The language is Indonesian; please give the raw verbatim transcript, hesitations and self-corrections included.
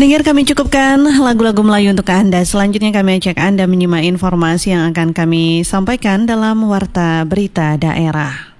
Pendengar, kami cukupkan lagu-lagu Melayu untuk Anda. Selanjutnya kami ajak Anda menyimak informasi yang akan kami sampaikan dalam Warta Berita Daerah.